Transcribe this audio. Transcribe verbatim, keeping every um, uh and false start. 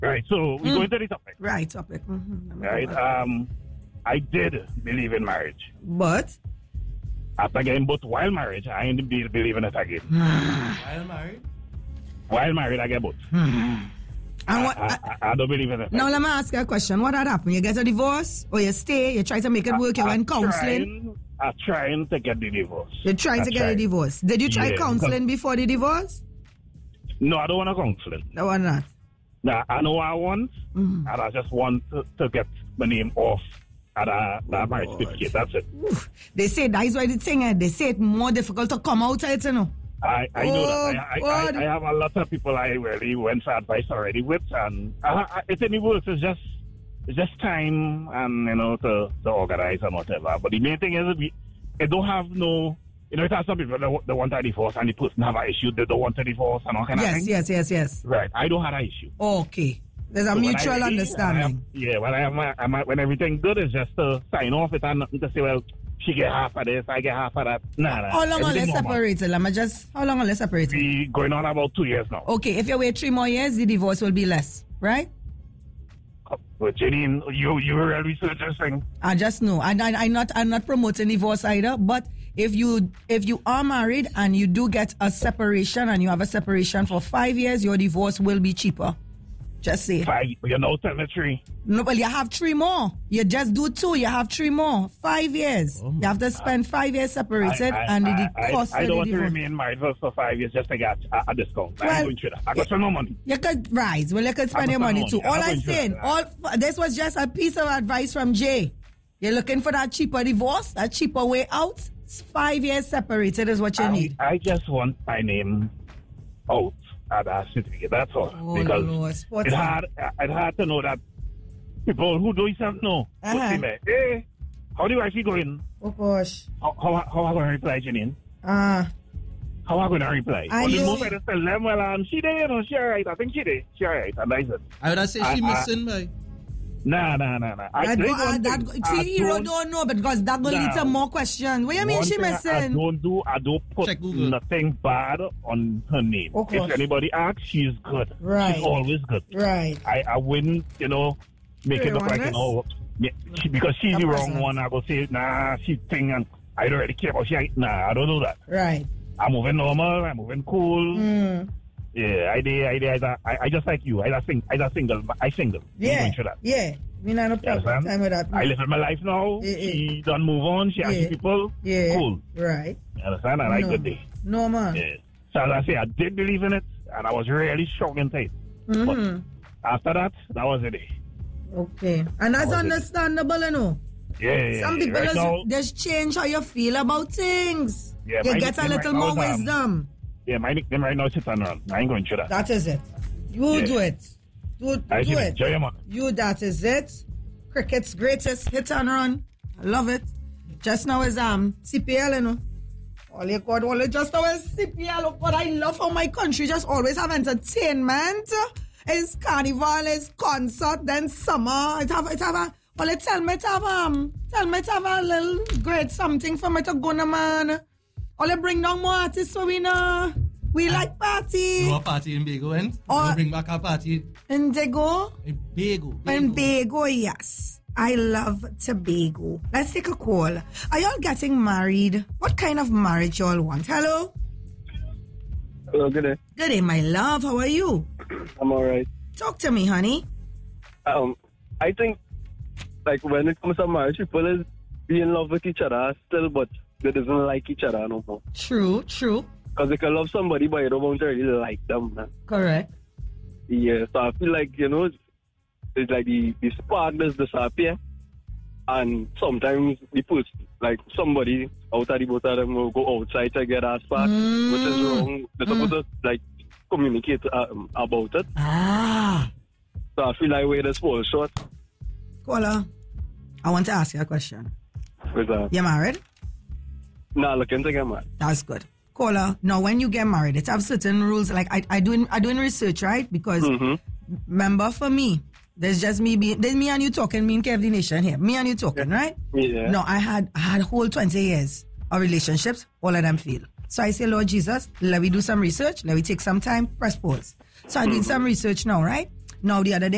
Right, so we Mm. go into the topic. Right, topic. Mm-hmm. Right, um, I did believe in marriage. But? After getting both while marriage, I didn't be- believe in it again. While married? While married, I get both. And what, I, I, I don't believe in it. now, let me ask you a question. What had happened? You get a divorce or you stay, you try to make it work, you I- went I'm counseling? Trying, I'm trying to get the divorce. You're trying I'm to get a trying. divorce. Did you try Yeah, counseling before the divorce? No, I don't want to counseling. No, or not? Nah, I know what I want, Mm. and I just want to, to get my name off at a, that marriage certificate. That's it. Oof. They say that is why the thing is. They say it's more difficult to come out of it, you know. I, I know Oh, that. I, I, God. I, I have a lot of people I really went for advice already with, and I, I, it's any worse. It's just it's just time and you know to, to organize and whatever. But the main thing is, we it don't have no. You know, it has some people that, that want a divorce and the person have an issue. They don't want a divorce and all kind of Yes, thing. yes, yes, yes. Right. I don't have an issue. Okay. There's a So when I mutual ready, understanding. I have- yeah, when I have my, I my when everything good is just to sign off it and nothing to say, well, she get half of this, I get half of that. Nah, nah. How long are they everything normal. separated? Let me just, how long are they separated? We going on about two years now. Okay, if you wait three more years, the divorce will be less, right? But Janine, you you were a researcher thing. I just know. I, I, I'm not. I'm not promoting divorce either. But if you if you are married and you do get a separation and you have a separation for five years, your divorce will be cheaper. Just say. Five, you know, three. No, but you have three more. You just do two. You have three more. Five years. Oh you have to spend five years separated, I, I, and the, I, the cost I, I of don't the want to divorce. remain married for, for five years just to get a, a discount. Well, I'm going through that. I got some more money. You could rise. Well, you could spend I'm your not money money. too. I'm All not I'm going through saying, that. all this was just a piece of advice from Jay. You're looking for that cheaper divorce, that cheaper way out. Five years separated is what you I, need. I just want my name out at that certificate. That's all. Oh, because Lord. Sports it's man. hard. It's hard to know that people who do something know. Uh-huh. Uh-huh. Me, hey, how do you actually go in? Oh gosh. How how how am I going to reply, Janine? Ah. Uh, How am I going to reply? I On the know. moment I just tell them, well, um, she there, you know, she alright. I think she there. She alright. And I said, I would have said she I- I- missing, boy. nah, nah, nah, nah. that there go, is uh, one that thing. go, I see, you don't- don't know because that will lead Nah. to more questions. What do you mean One she thing I- I missing? don't do, I don't put Check Google. nothing bad on her name. Of course. If anybody asks, she's good. Right. She's always good. Right. I, I wouldn't, you know, make Very it look like, you honest. know, yeah, she, because she's Some the wrong persons. one, I go say, nah, she thing, and I don't really care about she. Nah, I don't do that. Right. I'm moving normal, I'm moving cool. Mm. Yeah, I did, I did, I, I, I just like you. I just sing, I just single, I single. I'm Yeah. going through that. Yeah. Me not no You problem understand? time with that. I live in my life now. Yeah, yeah. She done move on. She has Yeah. people. Yeah. Cool. Right. You understand? And I no. good day. No man. Yeah. So as I say, I did believe in it, and I was really shocked and tight. Mm-hmm. But after that, that was it. Okay. And that's That was it. understandable, you know. Yeah, yeah, yeah. Some people right just, now, just change how you feel about things. Yeah, you my get a nickname little right more now is, um, wisdom. yeah, my nickname right now is Hit and Run. I ain't going through that. That is it. You Yeah. do it. Do, I do should it. enjoy your man. You, that is it. Cricket's greatest hit and run. I love it. Just now is um C P L, you know. All you got, all you just now is C P L. Look what I love how my country just always have entertainment. It's carnival, it's concert, then summer. It have, it have a, well, it tell me to have um, tell me to have a little great something for me to go na man. All you bring down more artists so we know. We like party. No party in Bago, and Oh. we'll bring back a party And they go. in Bago. And Tobago, yes. I love Tobago. Let's take a call. Are y'all getting married? What kind of marriage y'all want? Hello? Hello, good day. Good day, my love. How are you? I'm alright. Talk to me, honey. Um, I think, like, when it comes to marriage, people is be in love with each other still, but they doesn't like each other no more. True, true. Because they can love somebody, but you don't want to really like them, man. Correct. Yeah, so I feel like, you know, it's like the, the spark does disappear. And sometimes the person, like somebody out of the both of them will go outside to get a spark, Mm. which is wrong. They're supposed to, like, communicate um, about it. Ah. So I feel like where this falls short. Caller, I want to ask you a question. With, uh, You married? nah, looking to get married. That's good. Caller, now when you get married, it have certain rules. Like I, I doing, I doing research, right? Because Mm-hmm. remember, for me, there's just me being, there's me and you talking, me and Kev the Nation here. Me and you talking, right? Yeah. No, I had, I had whole twenty years of relationships. All of them fail. So I say, Lord Jesus, let me do some research. Let me take some time. Press pause. So I did some research now, right? Now the other day,